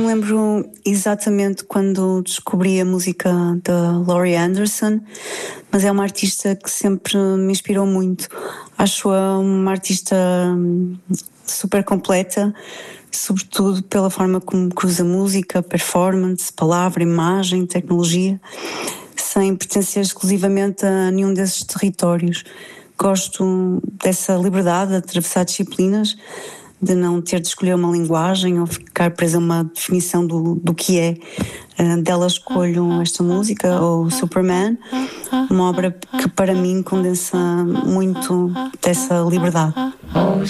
me lembro exatamente quando descobri a música da Laurie Anderson, mas é uma artista que sempre me inspirou muito. Acho-a uma artista super completa, sobretudo pela forma como cruza música, performance, palavra, imagem, tecnologia, sem pertencer exclusivamente a nenhum desses territórios. Gosto dessa liberdade de atravessar disciplinas, de não ter de escolher uma linguagem ou ficar presa a uma definição do que é. Dela escolho esta música, ou Superman, uma obra que para mim condensa muito dessa liberdade.